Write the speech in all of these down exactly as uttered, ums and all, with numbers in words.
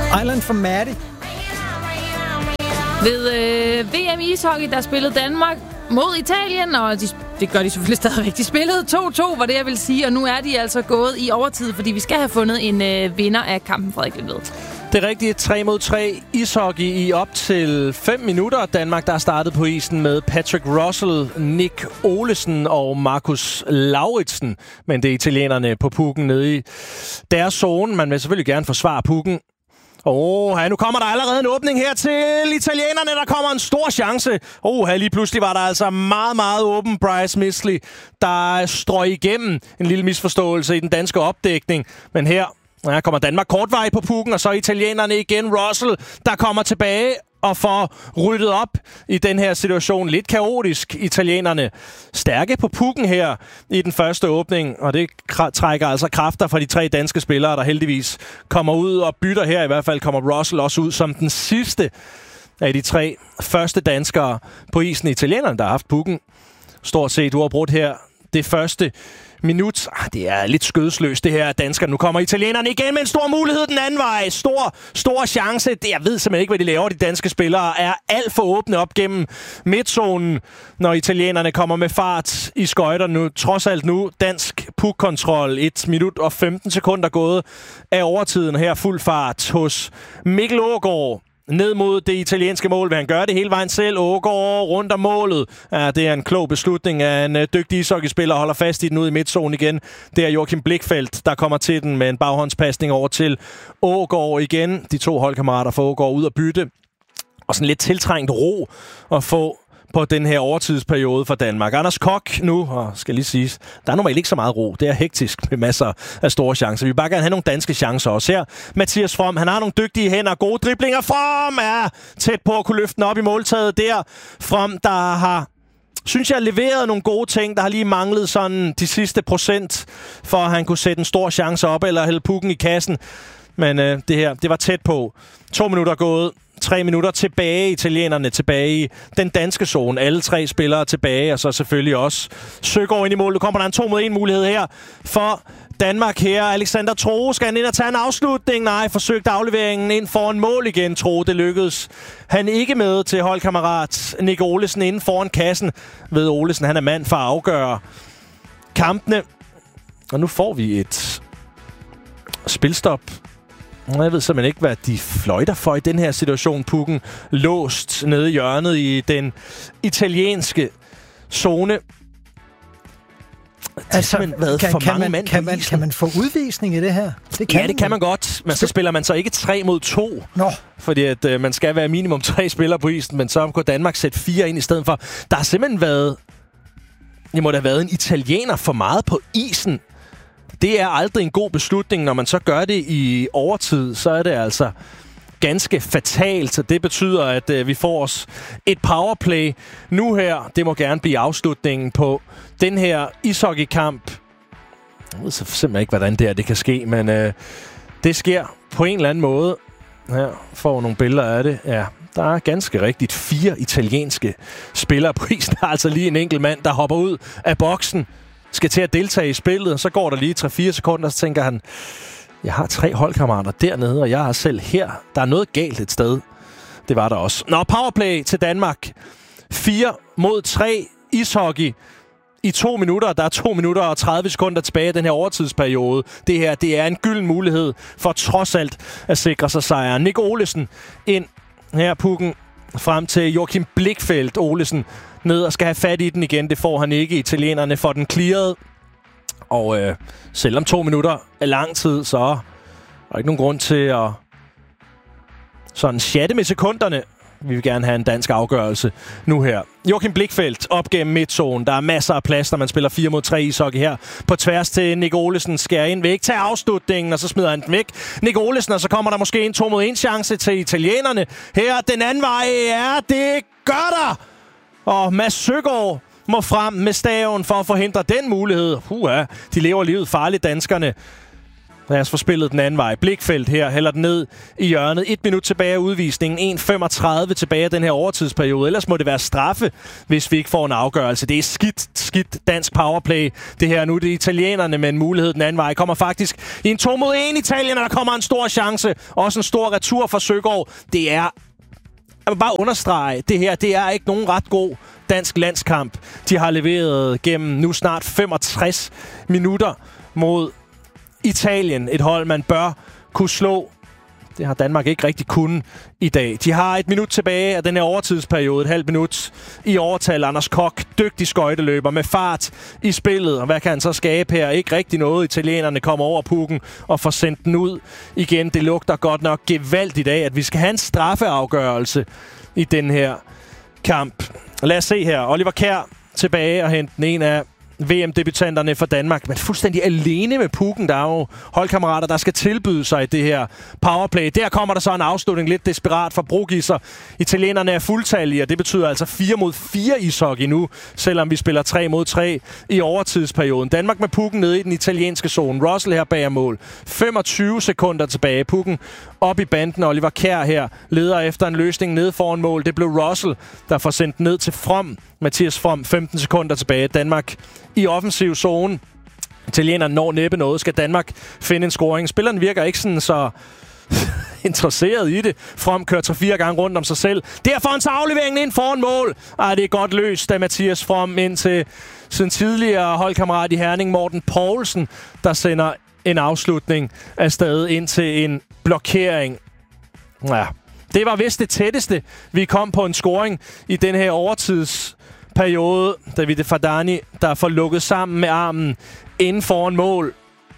Island from Maddie. Ved øh, V M ishockey, der spillede Danmark mod Italien, og de, det gør de selvfølgelig stadigvæk. De spillede to to, var det jeg vil sige, og nu er de altså gået i overtid, fordi vi skal have fundet en øh, vinder af kampen, Frederik Lindved. Det rigtige tre mod tre ishockey i op til fem minutter. Danmark, der er startet på isen med Patrick Russell, Nick Olesen og Markus Lauritsen. Men det er italienerne på pucken nede i deres zone. Man vil selvfølgelig gerne forsvare pucken. Åh, oh, nu kommer der allerede en åbning her til italienerne. Der kommer en stor chance. Åh, oh, lige pludselig var der altså meget, meget åben Bryce Misley, der strøg igennem en lille misforståelse i den danske opdækning. Men her ja, kommer Danmark kortvej på pucken, og så italienerne igen. Russell, der kommer tilbage og får ryddet op i den her situation. Lidt kaotisk. Italienerne stærke på pucken her i den første åbning, og det kr- trækker altså kræfter fra de tre danske spillere, der heldigvis kommer ud og bytter her. I hvert fald kommer Russell også ud som den sidste af de tre første danskere på isen. Italienerne, der har haft pucken stort set uafbrudt her det første minut. Ah, det er lidt skødesløst, det her danskerne. Nu kommer italienerne igen med en stor mulighed den anden vej. Stor, stor chance. Det, jeg ved simpelthen ikke, hvad de laver. De danske spillere er alt for åbne op gennem midtzonen, når italienerne kommer med fart i skøjter nu. Trods alt nu dansk puckkontrol. et minut og femten sekunder gået af overtiden her. Fuld fart hos Mikkel Aagaard. Ned mod det italienske mål. Vil han gøre det hele vejen selv? Aagaard rundt om målet. Ja, det er en klog beslutning af en dygtig ishockeyspiller, holder fast i den ud i midtzonen igen. Det er Joachim Blichfeldt, der kommer til den med en baghåndspasning over til Aagaard igen. De to holdkammerater får Aagaard ud at bytte. Og sådan lidt tiltrængt ro at få på den her overtidsperiode for Danmark. Anders Koch nu, og skal lige siges, der er normalt ikke så meget ro. Det er hektisk med masser af store chancer. Vi vil bare gerne have nogle danske chancer også her. Mathias From, han har nogle dygtige hænder, gode driblinger. From er tæt på at kunne løfte den op i måltaget der. From, der har, synes jeg, leveret nogle gode ting. Der har lige manglet sådan de sidste procent, for at han kunne sætte en stor chance op, eller hælde pucken i kassen. Men øh, det her, det var tæt på. To minutter gået. Tre minutter tilbage, italienerne tilbage i den danske zone. Alle tre spillere tilbage, og så selvfølgelig også Søgaard ind i mål. Nu kommer der en to mod en mulighed her for Danmark her. Alexander Troe, skal han ind og tage en afslutning? Nej, forsøgte afleveringen ind foran mål igen. Troe, det lykkedes han ikke med til holdkammerat Nick Olesen inden foran kassen. Ved Olesen, han er mand for at afgøre kampene. Og nu får vi et spilstop. Jeg ved simpelthen ikke, hvad de fløjter for i den her situation. Pucken låst nede i hjørnet i den italienske zone. Det altså, været kan, for kan, mange man, mand kan, man, kan man få udvisning i det her? Det kan ja, det kan man godt. Men så spiller man så ikke tre mod to. Nå. Fordi at, øh, man skal være minimum tre spillere på isen, men så går Danmark sætte fire ind i stedet for. Der har simpelthen været... Det må da have været en italiener for meget på isen. Det er aldrig en god beslutning, når man så gør det i overtid, så er det altså ganske fatalt. Så det betyder, at øh, vi får os et powerplay nu her. Det må gerne blive afslutningen på den her ishockeykamp. Jeg ved så simpelthen ikke, hvordan det her det kan ske, men øh, det sker på en eller anden måde. Her får nogle billeder af det. Ja, der er ganske rigtigt fire italienske spillere på isen. Der er altså lige en enkelt mand, der hopper ud af boksen, skal til at deltage i spillet, så går der lige tre fire sekunder, så tænker han, jeg har tre holdkammerater dernede, og jeg er selv her. Der er noget galt et sted. Det var der også. Nå, powerplay til Danmark. fire mod tre ishockey i to minutter. Der er to minutter og tredive sekunder tilbage i den her overtidsperiode. Det her, det er en gylden mulighed for trods alt at sikre sig sejren. Nick Olesen ind her pukken frem til Joachim Blichfeldt. Olesen ned og skal have fat i den igen. Det får han ikke. Italienerne får den clearet. Og øh, selvom to minutter er lang tid, så er der ikke nogen grund til at sådan chatte med sekunderne. Vi vil gerne have en dansk afgørelse nu her. Joachim Blichfeldt op gennem midtzonen. Der er masser af plads, når man spiller fire mod tre ishockey her. På tværs til Nick Olesen. Skærer ind. Vil ikke tage afslutningen, og så smider han den væk. Nick Olesen, og så kommer der måske en to mod en chance til italienerne. Her den anden vej. Ja, det gør der! Og Mads Søgaard må frem med staven for at forhindre den mulighed. Puha, de lever livet farligt, danskerne. Lad os få spillet den anden vej. Blikfeldt her hælder den ned i hjørnet. Et minut tilbage af udvisningen. en femogtredive tilbage af den her overtidsperiode. Ellers må det være straffe, hvis vi ikke får en afgørelse. Det er skidt, skidt dansk powerplay. Det her nu, det er italienerne med en mulighed den anden vej. Kommer faktisk i en to mod en Italien, og der kommer en stor chance. Også en stor retur fra Søgaard. Det er... Jeg vil bare understrege, det her, det er ikke nogen ret god dansk landskamp. De har leveret gennem nu snart femogtres minutter mod Italien. Et hold, man bør kunne slå. Det har Danmark ikke rigtig kunnet i dag. De har et minut tilbage af den her overtidsperiode. Et halvt minut i overtal. Anders Koch, dygtig skøjteløber med fart i spillet. Og hvad kan han så skabe her? Ikke rigtig noget. Italienerne kommer over pukken og får sendt den ud igen. Det lugter godt nok gevaldigt af, at vi skal have en straffeafgørelse i den her kamp. Lad os se her. Oliver Kjær tilbage og hente den en af V M-debutanterne for Danmark, men fuldstændig alene med pukken. Der er jo holdkammerater, der skal tilbyde sig i det her powerplay. Der kommer der så en afslutning lidt desperat fra Brogisser. Italienerne er fuldtallige, og det betyder altså fire mod fire ishockey nu, selvom vi spiller tre mod tre i overtidsperioden. Danmark med pukken nede i den italienske zone. Russell her bag mål. femogtyve sekunder tilbage. Pukken op i banden. Oliver Kjær her leder efter en løsning nede foran mål. Det blev Russell, der får sendt ned til From. Mathias From, femten sekunder tilbage. Danmark i offensiv zone. Italienerne når næppe noget. Skal Danmark finde en scoring? Spilleren virker ikke sådan så interesseret i det. From kører tre-fire gange rundt om sig selv. Derfor en aflevering ind foran mål. Ej, det er godt løst af Mathias From ind til sin tidligere holdkammerat i Herning, Morten Poulsen, der sender en afslutning afsted ind til en blokering. Ja, det var vist det tætteste, vi kom på en scoring i den her overtidsperiode. Davide Fardani, der får lukket sammen med armen inden foran mål.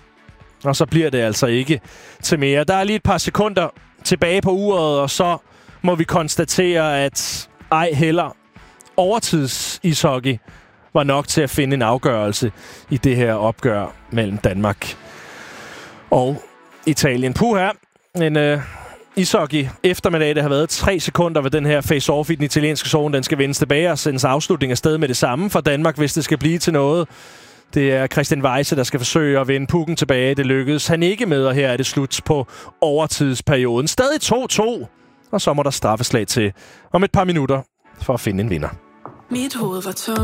Og så bliver det altså ikke til mere. Der er lige et par sekunder tilbage på uret, og så må vi konstatere, at ej heller overtidsishockey var nok til at finde en afgørelse i det her opgør mellem Danmark og Italien. Puha, en øh, ishockey eftermiddag, det har været tre sekunder ved den her face-off i den italienske zone. Den skal vendes tilbage og sendes afslutning afsted med det samme for Danmark, hvis det skal blive til noget. Det er Christian Weise, der skal forsøge at vende pukken tilbage. Det lykkedes han ikke med, og her er det slut på overtidsperioden. Stadig to to, og så må der straffeslag til om et par minutter for at finde en vinder. Mit hoved var tungt.